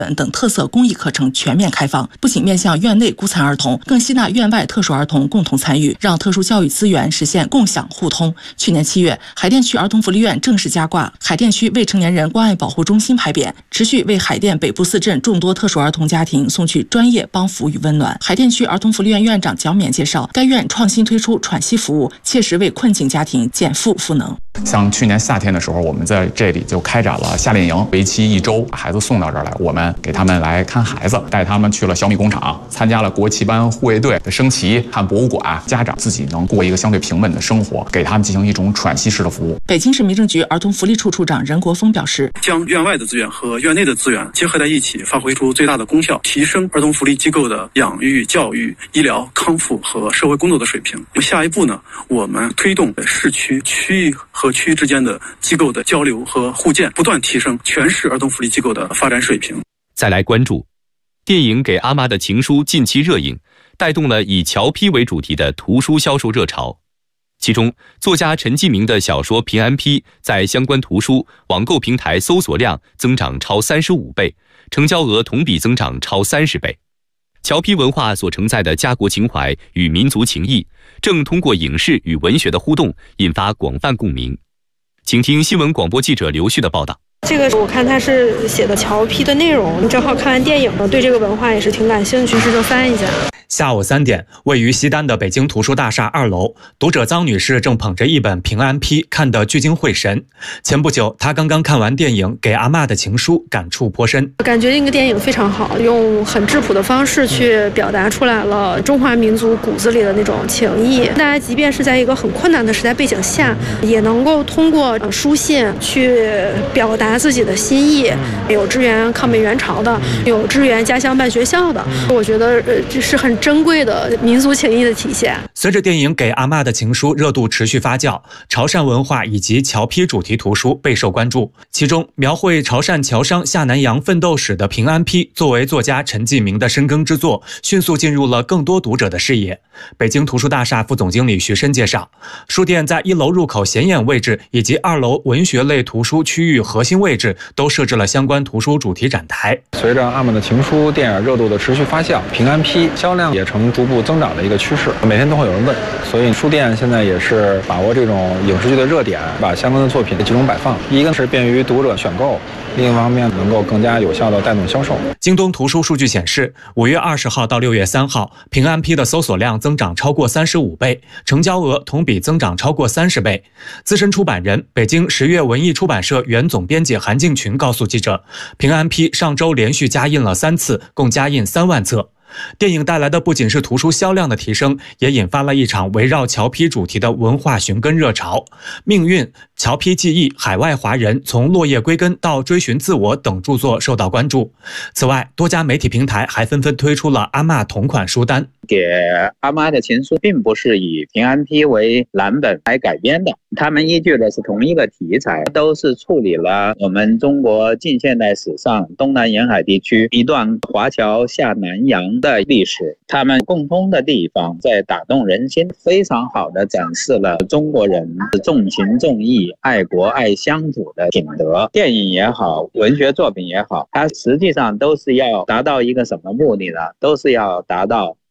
本等特色公益课程全面开放，不仅面向院内孤残儿童，更吸纳院外特殊儿童共同参与，让特殊教育资源实现共享互通。去年7月，海淀区儿童福利院正式加挂海淀区未成年人关爱保护中心牌匾，持续为海淀北部4镇众多特殊儿童家庭送去专业帮扶与温暖。海淀区儿童福利院院长蒋勉介绍，该院创新推出喘息服务，切实为困境家庭减负赋能。 像去年夏天的时候，我们在这里就开展了夏令营，为期1周，把孩子送到这儿来，我们给他们来看孩子，带他们去了小米工厂，参加了国旗班、护卫队的升旗，看博物馆，家长自己能过一个相对平稳的生活，给他们进行一种喘息式的服务。 北京市民政局儿童福利处处长任国峰表示， 将院外的资源和院内的资源结合在一起，发挥出最大的功效，提升儿童福利机构的养育、教育、医疗、康复和社会工作的水平。下一步呢，我们推动市区、区域和区之间的机构的交流和互鉴，不断提升全市儿童福利机构的发展水平。 再来关注电影《给阿妈的情书》近期热映，带动了以侨批为主题的图书销售热潮。其中，作家陈继明的小说《平安批》在相关图书网购平台搜索量增长超35倍，成交额同比增长超30倍。侨批文化所承载的家国情怀与民族情谊，正通过影视与文学的互动，引发广泛共鸣。请听新闻广播记者刘旭的报道。 这个我看他是写的侨批的内容，正好看完电影，对这个文化也是挺感兴趣，于是就翻一下。 下午3点，位于西单的北京图书大厦2楼，读者臧女士正捧着一本《平安批》，看得聚精会神。前不久，她刚刚看完电影《给阿嬷的情书》，感触颇深。 感觉这个电影非常好，用很质朴的方式去表达出来了中华民族骨子里的那种情谊。大家即便是在一个很困难的时代背景下，也能够通过书信去表达自己的心意。有支援抗美援朝的，有支援家乡办学校的，我觉得这是很珍贵的民族情谊的体现。 随着电影《给阿嬷的情书》热度持续发酵，潮汕文化以及侨批主题图书备受关注。其中，描绘潮汕侨商下南洋奋斗史的《平安批》，作为作家陈继明的深耕之作，迅速进入了更多读者的视野。北京图书大厦副总经理徐申介绍，书店在1楼入口显眼位置以及2楼文学类图书区域核心位置都设置了相关图书主题展台。 随着阿嬷的情书电影热度的持续发酵，平安批销量也呈逐步增长的一个趋势，每天都会有人问，所以书店现在也是把握这种影视剧的热点，把相关的作品集中摆放，一个是便于读者选购，另一方面能够更加有效地带动销售。 京东图书数据显示，5月20号到6月3号，平安批的搜索量增长超过35倍，成交额同比增长超过30倍。资深出版人、北京10月文艺出版社原总编辑韩敬群告诉记者，平安批上周连续加印了3次，共加印3万册。电影带来的不仅是图书销量的提升，也引发了一场围绕侨批主题的文化寻根热潮。命运、侨批记忆、海外华人从落叶归根到追寻自我等著作受到关注。此外，多家媒体平台还纷纷推出了阿嬷同款书单。 给阿嬷的情书并不是以平安批为蓝本来改编的，他们依据的是同一个题材，都是处理了我们中国近现代史上东南沿海地区一段华侨下南洋的历史。他们共通的地方在打动人心，非常好的展示了中国人重情重义、爱国爱乡土的品德。电影也好，文学作品也好，它实际上都是要达到一个什么目的呢？都是要达到